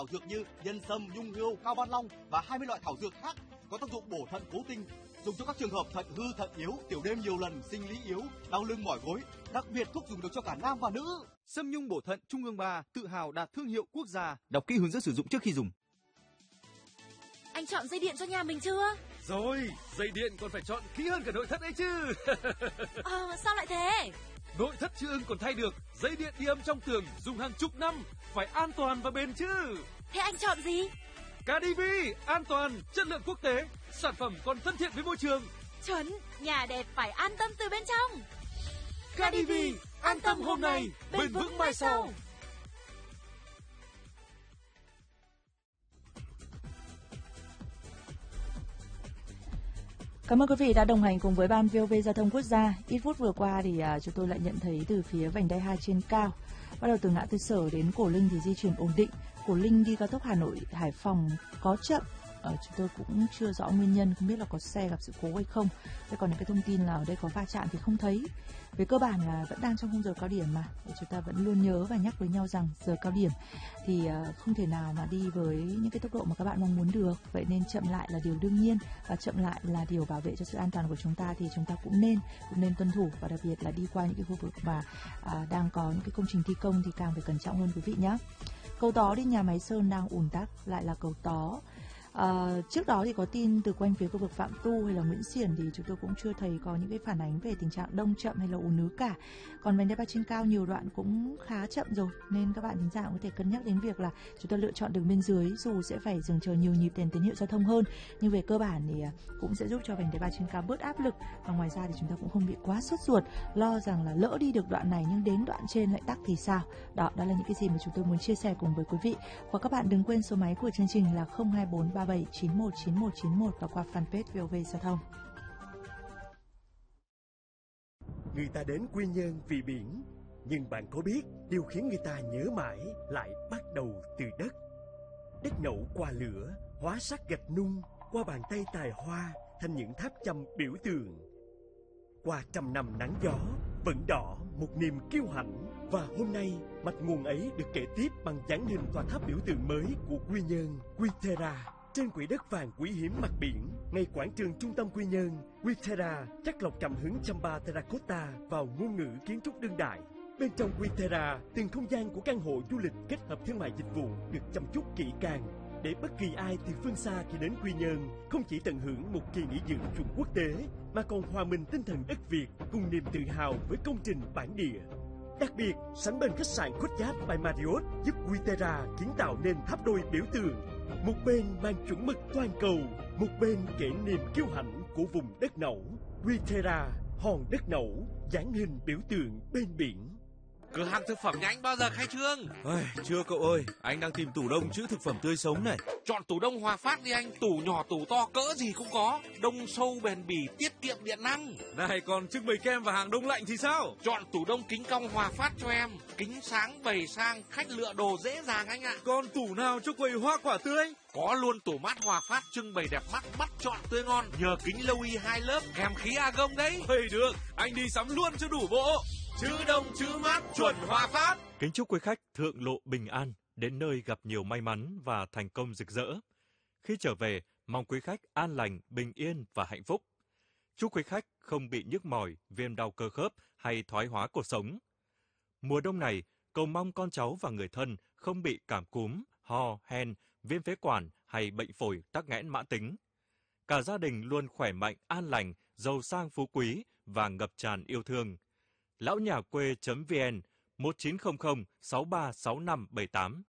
thảo dược như nhân sâm, nhung hươu, cao ban long và 20 loại thảo dược khác có tác dụng bổ thận cứu tinh, dùng cho các trường hợp thận hư, thận yếu, tiểu đêm nhiều lần, sinh lý yếu, đau lưng mỏi gối. Đặc biệt thuốc dùng được cho cả nam và nữ. Sâm nhung bổ thận Trung ương 3 tự hào đạt thương hiệu quốc gia. Đọc kỹ hướng dẫn sử dụng trước khi dùng. Anh chọn dây điện cho nhà mình chưa? Rồi, dây điện còn phải chọn kỹ hơn cả nội thất ấy chứ. Sao lại thế? Nội thất Chữ Ưng còn thay được dây điện đi âm trong tường dùng hàng chục năm, phải an toàn và bền chứ. Thế anh chọn gì? KDV, an toàn, chất lượng quốc tế, sản phẩm còn thân thiện với môi trường. Chuẩn, nhà đẹp phải an tâm từ bên trong. KDV, an tâm hôm nay, bền vững mai sau. Cảm ơn quý vị đã đồng hành cùng với Ban VOV Giao thông Quốc gia. Ít phút vừa qua thì chúng tôi lại nhận thấy từ phía vành đai 2 trên cao, bắt đầu từ ngã tư Sở đến Cổ Linh thì di chuyển ổn định. Cổ Linh đi cao tốc Hà Nội Hải Phòng có chậm, chúng tôi cũng chưa rõ nguyên nhân, không biết là có xe gặp sự cố hay không. Thế còn những cái thông tin là ở đây có va chạm thì không thấy. Về cơ bản là vẫn đang trong khung giờ cao điểm mà, để chúng ta vẫn luôn nhớ và nhắc với nhau rằng giờ cao điểm thì không thể nào mà đi với những cái tốc độ mà các bạn mong muốn được. Vậy nên chậm lại là điều đương nhiên, và chậm lại là điều bảo vệ cho sự an toàn của chúng ta, thì chúng ta cũng nên tuân thủ, và đặc biệt là đi qua những cái khu vực mà đang có những cái công trình thi công thì càng phải cẩn trọng hơn quý vị nhé. Cầu Tó đi nhà máy Sơn đang ùn tắc, lại là Cầu Tó. Trước đó thì có tin từ quanh phía khu vực Phạm Tu hay là Nguyễn Xiển thì chúng tôi cũng chưa thấy có những cái phản ánh về tình trạng đông chậm hay là ùn ứ cả. Còn vành đai 3 trên cao nhiều đoạn cũng khá chậm rồi, nên các bạn thính giả có thể cân nhắc đến việc là chúng ta lựa chọn đường bên dưới, dù sẽ phải dừng chờ nhiều nhịp đèn tín hiệu giao thông hơn, nhưng về cơ bản thì cũng sẽ giúp cho vành đai 3 trên cao bớt áp lực. Và ngoài ra thì chúng ta cũng không bị quá sốt ruột, lo rằng là lỡ đi được đoạn này nhưng đến đoạn trên lại tắc thì sao. Đó là những cái gì mà chúng tôi muốn chia sẻ cùng với quý vị. Và các bạn đừng quên số máy của chương trình là 02437919191 và qua fanpage VOV Giao thông. Người ta đến Quy Nhơn vì biển, nhưng bạn có biết điều khiến người ta nhớ mãi lại bắt đầu từ đất. Đất nậu qua lửa, hóa sắc gạch nung, qua bàn tay tài hoa thành những tháp chăm biểu tượng. Qua trăm năm nắng gió, vẫn đỏ một niềm kiêu hãnh. Và hôm nay, mạch nguồn ấy được kể tiếp bằng dáng hình tòa tháp biểu tượng mới của Quy Nhơn, Quy-Thera. Trên quỹ đất vàng quý hiếm mặt biển, ngay quảng trường trung tâm Quy Nhơn, Quy-Thera chắc lọc cảm hứng chamba terracotta vào ngôn ngữ kiến trúc đương đại. Bên trong Quy-Thera, từng không gian của căn hộ du lịch kết hợp thương mại dịch vụ được chăm chút kỹ càng, để bất kỳ ai từ phương xa khi đến Quy Nhơn không chỉ tận hưởng một kỳ nghỉ dưỡng chuẩn quốc tế, mà còn hòa mình tinh thần đất Việt cùng niềm tự hào với công trình bản địa. Đặc biệt, sánh bên khách sạn Courtyard by Marriott giúp Quy-Thera kiến tạo nên tháp đôi biểu tượng. Một bên mang chuẩn mực toàn cầu, một bên kể niềm kiêu hãnh của vùng đất nẩu. Quy-Thera, hòn đất nẩu, dáng hình biểu tượng bên biển. Cửa hàng thực phẩm nhà anh bao giờ khai trương? Chưa cậu ơi, anh đang tìm tủ đông trữ thực phẩm tươi sống này. Chọn tủ đông Hòa Phát đi anh, tủ nhỏ tủ to cỡ gì cũng có, đông sâu bền bỉ, tiết kiệm điện năng. Này, còn trưng bày kem và hàng đông lạnh thì sao? Chọn tủ đông kính cong Hòa Phát cho em, kính sáng bày sang, khách lựa đồ dễ dàng anh ạ. Còn tủ nào cho quầy hoa quả tươi? Có luôn tủ mát Hòa Phát trưng bày đẹp mắt, bắt chọn tươi ngon, nhờ kính lâu y 2 lớp kèm khí argon đấy. Được, anh đi sắm luôn cho đủ bộ. Chữ đông chữ mát chuẩn Hòa Phát. Kính chúc quý khách thượng lộ bình an, đến nơi gặp nhiều may mắn và thành công rực rỡ. Khi trở về, mong quý khách an lành, bình yên và hạnh phúc. Chúc quý khách không bị nhức mỏi, viêm đau cơ khớp hay thoái hóa cột sống. Mùa đông này, cầu mong con cháu và người thân không bị cảm cúm, ho, hen, viêm phế quản hay bệnh phổi tắc nghẽn mãn tính. Cả gia đình luôn khỏe mạnh, an lành, giàu sang phú quý và ngập tràn yêu thương. Lão nhà quê.vn 1900 636578.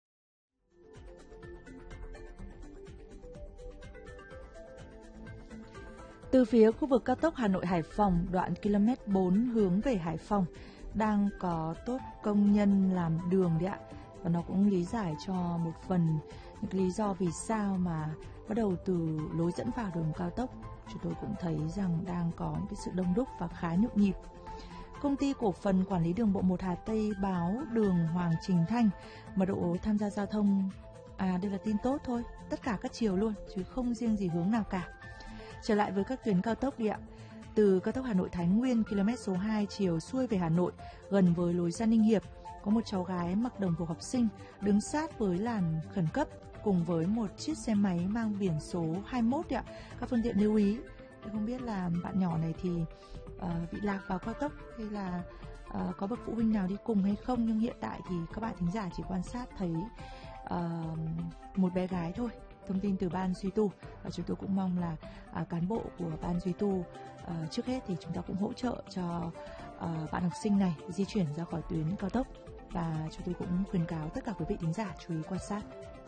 Từ phía khu vực cao tốc Hà Nội Hải Phòng, đoạn km 4 hướng về Hải Phòng đang có tốt công nhân làm đường đấy ạ. Và nó cũng lý giải cho một phần những lý do vì sao mà bắt đầu từ lối dẫn vào đường cao tốc, chúng tôi cũng thấy rằng đang có cái sự đông đúc và khá nhộn nhịp. Công ty cổ phần quản lý đường bộ 1 Hà Tây báo đường Hoàng Trình Thanh mật độ tham gia giao thông, đây là tin tốt thôi, tất cả các chiều luôn, chứ không riêng gì hướng nào cả. Trở lại với các tuyến cao tốc đi ạ. Từ cao tốc Hà Nội Thái Nguyên, km số 2 chiều xuôi về Hà Nội, gần với lối ra Ninh Hiệp, có một cháu gái mặc đồng phục học sinh đứng sát với làn khẩn cấp cùng với một chiếc xe máy mang biển số 21 ạ. Các phương tiện lưu ý. Tôi không biết là bạn nhỏ này thì bị lạc vào cao tốc hay là có bậc phụ huynh nào đi cùng hay không, nhưng hiện tại thì các bạn thính giả chỉ quan sát thấy một bé gái thôi. Thông tin từ ban duy tu, và chúng tôi cũng mong là cán bộ của ban duy tu trước hết thì chúng ta cũng hỗ trợ cho bạn học sinh này di chuyển ra khỏi tuyến cao tốc, và chúng tôi cũng khuyến cáo tất cả quý vị thính giả chú ý quan sát.